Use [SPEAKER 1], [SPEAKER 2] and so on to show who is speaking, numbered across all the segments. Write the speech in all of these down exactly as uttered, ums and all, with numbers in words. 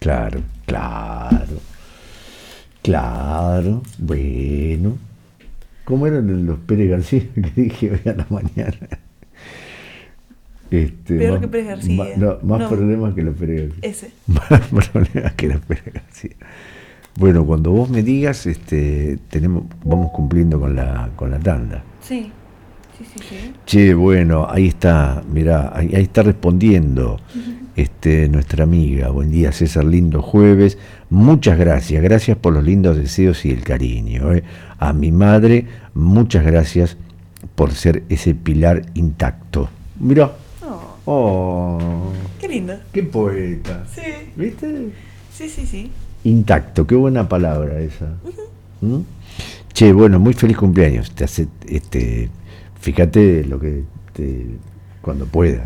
[SPEAKER 1] Claro, claro, claro, bueno. ¿Cómo eran los Pérez García que dije hoy a la mañana? Este,
[SPEAKER 2] Peor
[SPEAKER 1] más,
[SPEAKER 2] que Pérez García.
[SPEAKER 1] Más, no, más
[SPEAKER 2] no,
[SPEAKER 1] problemas que los Pérez García.
[SPEAKER 2] Ese.
[SPEAKER 1] Más problemas que los Pérez García. Bueno, cuando vos me digas, este, tenemos, vamos cumpliendo con la, con la tanda.
[SPEAKER 2] Sí, sí, sí, sí.
[SPEAKER 1] Che, bueno, ahí está, mirá, ahí, ahí está respondiendo este, nuestra amiga. Buen día, César, lindo jueves. Muchas gracias, gracias por los lindos deseos y el cariño. ¿eh? A mi madre, muchas gracias por ser ese pilar intacto. Mirá.
[SPEAKER 2] Oh,
[SPEAKER 1] Oh,
[SPEAKER 2] qué lindo.
[SPEAKER 1] qué poeta.
[SPEAKER 2] Sí,
[SPEAKER 1] ¿Viste?
[SPEAKER 2] sí, sí, sí.
[SPEAKER 1] Intacto, qué buena palabra esa. ¿Mm? Che, bueno, muy feliz cumpleaños. Te hace, este, fíjate lo que te, cuando puedas.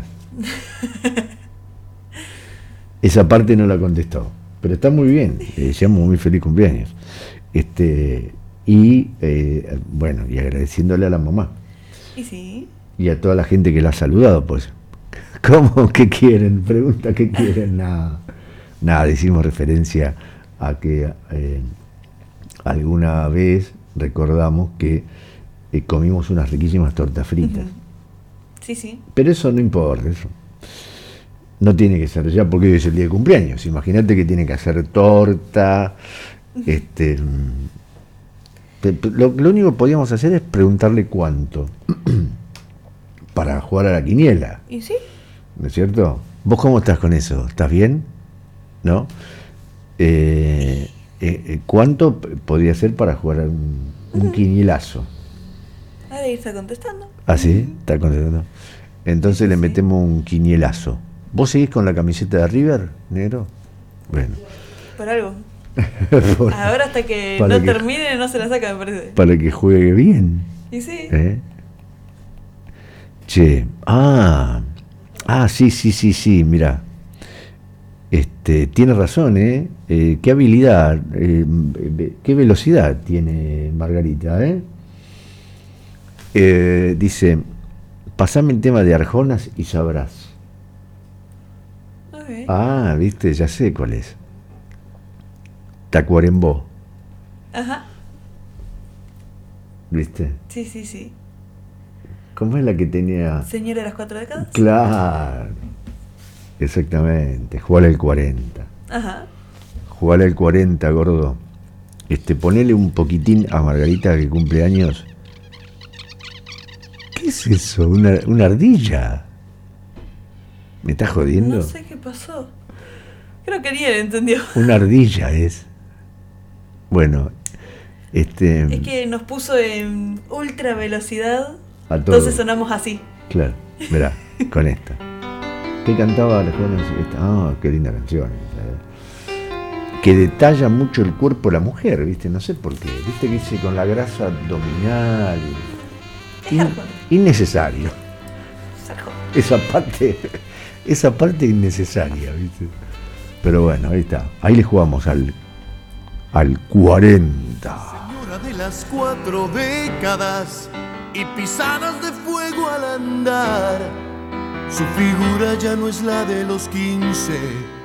[SPEAKER 1] Esa parte no la contestó, pero está muy bien. Eh, llamo muy feliz cumpleaños. Este, y eh, bueno, y agradeciéndole a la mamá.
[SPEAKER 2] Y sí.
[SPEAKER 1] Y a toda la gente que la ha saludado, pues. ¿Cómo? ¿Qué quieren? Pregunta qué quieren. Nada, nada, hicimos referencia a que eh, alguna vez recordamos que eh, comimos unas riquísimas tortas fritas.
[SPEAKER 2] Uh-huh. Sí, sí.
[SPEAKER 1] Pero eso no importa, eso. No tiene que ser ya porque hoy es el día de cumpleaños. Imagínate que tiene que hacer torta. Este, lo, lo único que podíamos hacer es preguntarle cuánto para jugar a la quiniela.
[SPEAKER 2] ¿Y sí?
[SPEAKER 1] ¿No es cierto? ¿Vos cómo estás con eso? ¿Estás bien? ¿No? Eh, eh, ¿Cuánto podría ser para jugar a un, un quinielazo?
[SPEAKER 2] Ahí está contestando.
[SPEAKER 1] ¿Ah, sí? ¿Está contestando? Entonces sí, le metemos sí. un quinielazo. ¿Vos seguís con la camiseta de River, negro? Bueno.
[SPEAKER 2] Por algo. Por, Ahora hasta que no que, termine no se la saca, me parece.
[SPEAKER 1] Para que juegue bien.
[SPEAKER 2] ¿Y sí?
[SPEAKER 1] ¿Eh? Che, ah, ah, sí, sí, sí, sí, mira. Este, tiene razón, ¿eh? eh qué habilidad, eh, qué velocidad tiene Margarita, ¿eh? eh dice, pasame el tema de Arjonas y sabrás.
[SPEAKER 2] Okay.
[SPEAKER 1] Ah, viste, ya sé cuál es. Tacuarembó.
[SPEAKER 2] Ajá.
[SPEAKER 1] ¿Viste?
[SPEAKER 2] Sí, sí, sí.
[SPEAKER 1] ¿Cómo es la que tenía?
[SPEAKER 2] Señora de las cuatro décadas.
[SPEAKER 1] Claro. Exactamente. Jugale el cuarenta.
[SPEAKER 2] Ajá.
[SPEAKER 1] Jugale el cuarenta, gordo. Este, ponele un poquitín a Margarita que cumple años. ¿Qué es eso? Una, una ardilla. ¿Me estás jodiendo?
[SPEAKER 2] No sé qué pasó. Creo que ni él entendió.
[SPEAKER 1] Una ardilla es. Bueno, este.
[SPEAKER 2] Es que nos puso en ultra velocidad.
[SPEAKER 1] A todo.
[SPEAKER 2] Entonces sonamos así.
[SPEAKER 1] Claro, mirá, con esta. ¿Qué cantaba la joven? Ah, qué linda canción. Que detalla mucho el cuerpo de la mujer, ¿viste? No sé por qué. ¿Viste que dice con la grasa abdominal? In, innecesario. Esa parte, esa parte innecesaria, ¿viste? Pero bueno, ahí está. Ahí le jugamos al, al cuarenta.
[SPEAKER 3] Señora de las cuatro décadas y pisadas de fuego al andar. Su figura ya no es la de los quince,